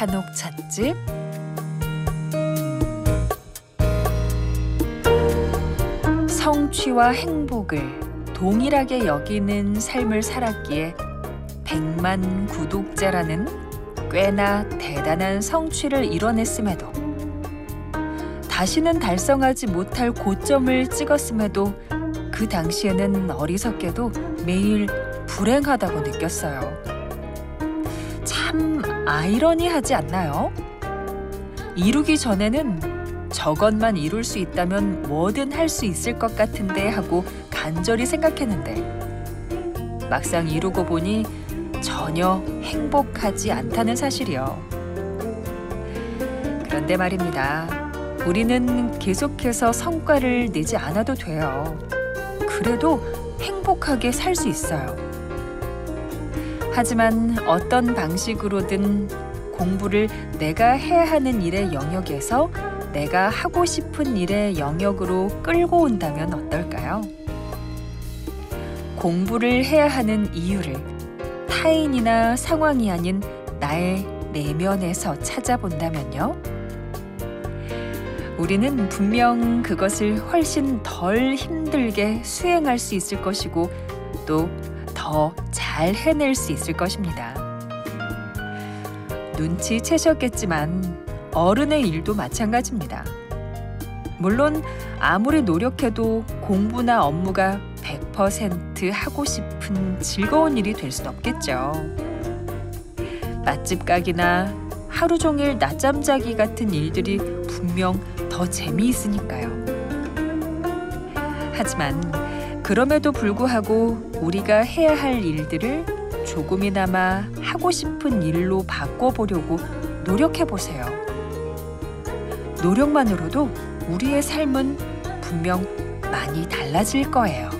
한옥 찻집. 성취와 행복을 동일하게 여기는 삶을 살았기에 100만 구독자라는 꽤나 대단한 성취를 이뤄냈음에도, 다시는 달성하지 못할 고점을 찍었음에도 그 당시에는 어리석게도 매일 불행하다고 느꼈어요. 참 아이러니하지 않나요? 이루기 전에는 저것만 이룰 수 있다면 뭐든 할 수 있을 것 같은데 하고 간절히 생각했는데, 막상 이루고 보니 전혀 행복하지 않다는 사실이요. 그런데 말입니다. 우리는 계속해서 성과를 내지 않아도 돼요. 그래도 행복하게 살 수 있어요. 하지만 어떤 방식으로든 공부를 내가 해야 하는 일의 영역에서 내가 하고 싶은 일의 영역으로 끌고 온다면 어떨까요? 공부를 해야 하는 이유를 타인이나 상황이 아닌 나의 내면에서 찾아본다면요? 우리는 분명 그것을 훨씬 덜 힘들게 수행할 수 있을 것이고, 또 더 잘 해낼 수 있을 것입니다. 눈치채셨겠지만 어른의 일도 마찬가지입니다. 물론 아무리 노력해도 공부나 업무가 100% 하고 싶은 즐거운 일이 될 순 없겠죠. 맛집 가기나 하루 종일 낮잠 자기 같은 일들이 분명 더 재미있으니까요. 하지만 그럼에도 불구하고 우리가 해야 할 일들을 조금이나마 하고 싶은 일로 바꿔보려고 노력해보세요. 노력만으로도 우리의 삶은 분명 많이 달라질 거예요.